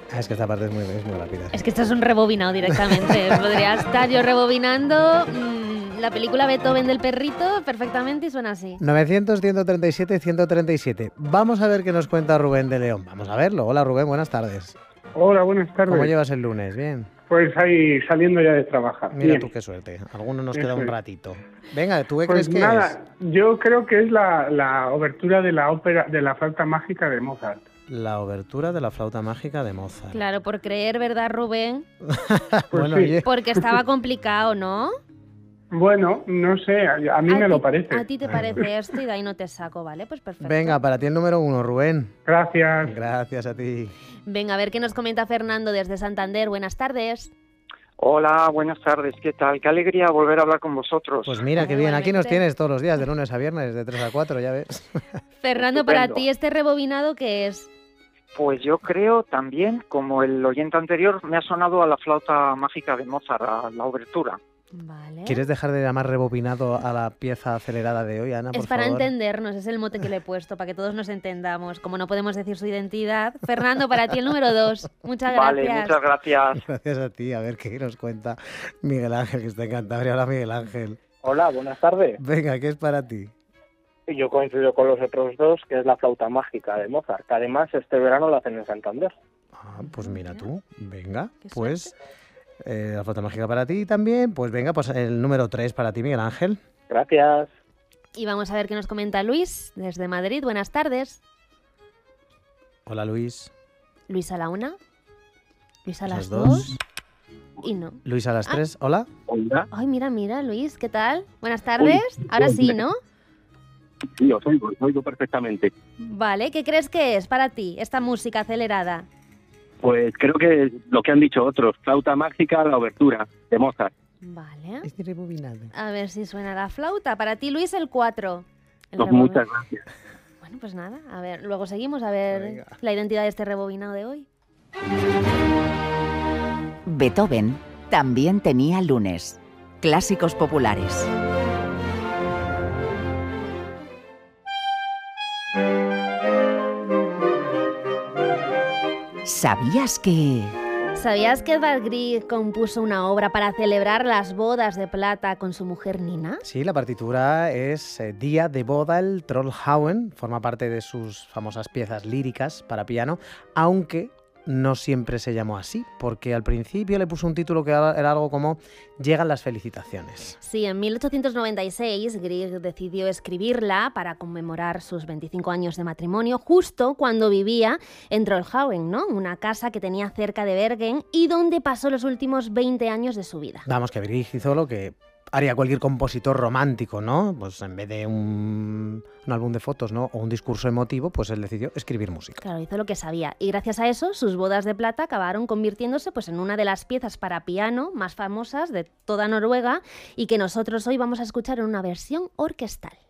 Es que esta parte es muy rápida. Es que esto es un rebobinado directamente. Podría estar yo rebobinando la película Beethoven del perrito perfectamente y suena así. 900, 137, 137. Vamos a ver qué nos cuenta Rubén de León. Vamos a verlo. Hola Rubén, buenas tardes. Hola, buenas tardes. ¿Cómo llevas el lunes? ¿Bien? Pues ahí saliendo ya de trabajar. Mira Bien. tú qué suerte. Alguno nos Eso queda un es. ratito. Venga, ¿tú qué Pues crees que nada, es? yo creo que es la obertura de la ópera de la flauta mágica de Mozart. La obertura de la flauta mágica de Mozart. Claro, por creer, ¿verdad, Rubén? Pues Bueno, sí. oye, Porque estaba complicado, ¿no? Bueno, no sé, a mí me lo parece. A ti te parece esto y de ahí no te saco, ¿vale? Pues perfecto. venga, para ti el número 1, Rubén. Gracias. Gracias a ti. Venga, a ver qué nos comenta Fernando desde Santander. Buenas tardes. Hola, buenas tardes, ¿qué tal? Qué alegría volver a hablar con vosotros. Pues mira, qué bien. Aquí nos Igualmente. tienes todos los días, de lunes a viernes, de 3 a 4, ya ves. Fernando, para Estupendo. ti este rebobinado, ¿qué es? Pues yo creo también, como el oyente anterior, me ha sonado a la flauta mágica de Mozart, a la obertura. Vale. ¿Quieres dejar de llamar rebobinado a la pieza acelerada de hoy, Ana, por Es para favor? entendernos, es el mote que le he puesto, para que todos nos entendamos. Como no podemos decir su identidad. Fernando, para ti el número 2. Muchas Vale, gracias. muchas gracias. Gracias a ti. A ver qué nos cuenta Miguel Ángel, que está en Cantabria. Hola, Miguel Ángel. Hola, buenas tardes. Venga, ¿qué es para ti? Yo coincido con los otros dos, que es la flauta mágica de Mozart, que además este verano la hacen en Santander. Ah, pues mira tú. Venga, Qué pues la flauta mágica para ti también. Pues venga, pues el número 3 para ti, Miguel Ángel. Gracias. Y vamos a ver qué nos comenta Luis desde Madrid. Buenas tardes. Hola, Luis. Luis a la 1. Luis a las Las 2. Y no. Luis a las 3. Hola. Hola. Ay, mira, Luis, ¿qué tal? Buenas tardes. Ahora sí, ¿no? Sí, os oigo perfectamente. Vale, ¿qué crees que es para ti esta música acelerada? Pues creo que lo que han dicho otros, flauta mágica, la obertura de Mozart. Vale. Estoy rebobinado. A ver si suena la flauta. Para ti, Luis, el 4. Pues muchas gracias. Bueno, pues nada. A ver, luego seguimos a ver Venga. la identidad de este rebobinado de hoy. Beethoven también tenía lunes. Clásicos populares. ¿Sabías que...? ¿Sabías que Edvard Grieg compuso una obra para celebrar las bodas de plata con su mujer Nina? Sí, la partitura es Día de boda, el Trollhauen, forma parte de sus famosas piezas líricas para piano, aunque no siempre se llamó así, porque al principio le puso un título que era algo como Llegan las felicitaciones. Sí, en 1896 Grieg decidió escribirla para conmemorar sus 25 años de matrimonio, justo cuando vivía en Trollhauen, ¿no? Una casa que tenía cerca de Bergen y donde pasó los últimos 20 años de su vida. Vamos, que Grieg hizo lo que haría cualquier compositor romántico, ¿no? Pues en vez de un álbum de fotos, ¿no? O un discurso emotivo, pues él decidió escribir música. Claro, hizo lo que sabía. Y gracias a eso, sus bodas de plata acabaron convirtiéndose pues, en una de las piezas para piano más famosas de toda Noruega y que nosotros hoy vamos a escuchar en una versión orquestal.